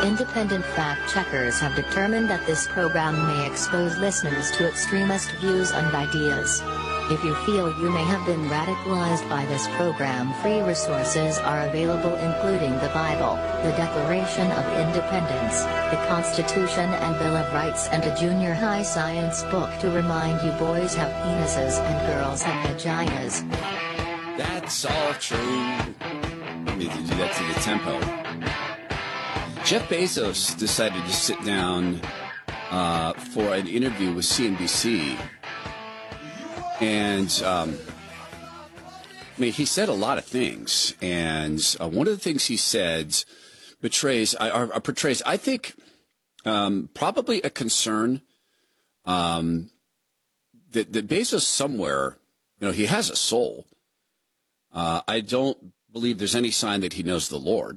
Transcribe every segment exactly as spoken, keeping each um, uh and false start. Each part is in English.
Independent fact-checkers have determined that this program may expose listeners to extremist views and ideas. If you feel you may have been radicalized by this program, free resources are available including the Bible, the Declaration of Independence, the Constitution and Bill of Rights, and a junior high science book to remind you boys have penises and girls have vaginas. That's all true. I need to do that to the tempo. Jeff Bezos decided to sit down uh, for an interview with C N B C. And, um, I mean, he said a lot of things, and uh, one of the things he said betrays, uh, or portrays, I think, um, probably a concern um, that, that Bezos somewhere, you know, he has a soul. Uh, I don't believe there's any sign that he knows the Lord.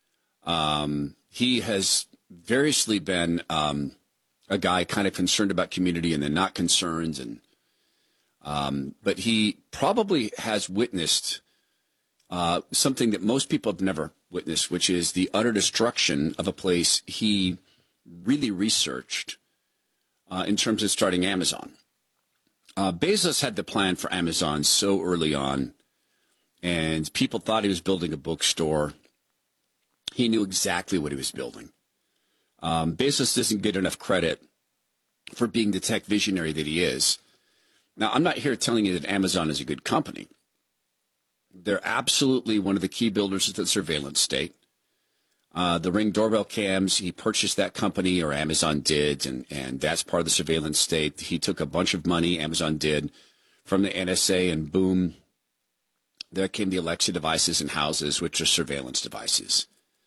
Um, he has variously been um, a guy kind of concerned about community and then not concerned, and Um, but he probably has witnessed uh, something that most people have never witnessed, which is the utter destruction of a place he really researched uh, in terms of starting Amazon. Uh, Bezos had the plan for Amazon so early on, and people thought he was building a bookstore. He knew exactly what he was building. Um, Bezos doesn't get enough credit for being the tech visionary that he is. Now, I'm not here telling you that Amazon is a good company. They're absolutely one of the key builders of the surveillance state. Uh, the Ring doorbell cams, he purchased that company, or Amazon did, and, and that's part of the surveillance state. He took a bunch of money, Amazon did, from the N S A, and boom, there came the Alexa devices in houses, which are surveillance devices.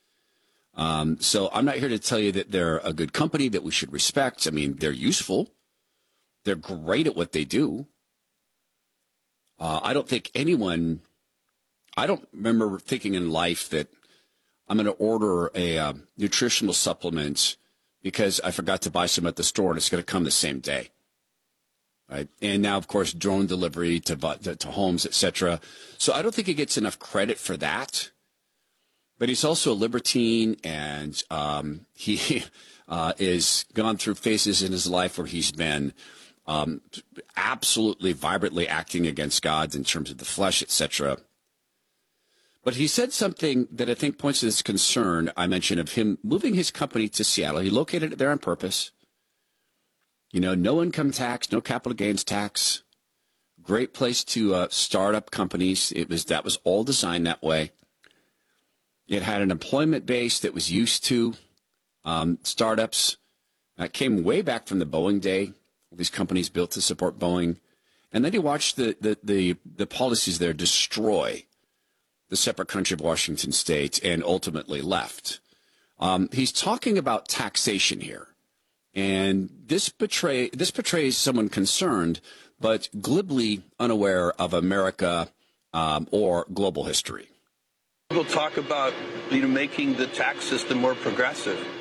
Um, so I'm not here to tell you that they're a good company that we should respect. I mean, they're useful. They're great at what they do. Uh, I don't think anyone, I don't remember thinking in life that I'm going to order a uh, nutritional supplement because I forgot to buy some at the store and it's going to come the same day. Right? And now, of course, drone delivery to, to, to homes, et cetera. So I don't think he gets enough credit for that. But he's also a libertine, and um, he uh, is gone through phases in his life where he's been Um, absolutely vibrantly acting against God in terms of the flesh, et cetera. But he said something that I think points to this concern I mentioned of him moving his company to Seattle. He located it there on purpose. You know, no income tax, no capital gains tax. Great place to uh, start up companies. It was that was all designed that way. It had an employment base that was used to um, startups. That came way back from the Boeing day. These companies built to support Boeing. And then he watched the, the, the, the policies there destroy the separate country of Washington State and ultimately left. Um, he's talking about taxation here. And this, betray, this portrays someone concerned, but glibly unaware of America um, or global history. We'll talk about, you know, making the tax system more progressive.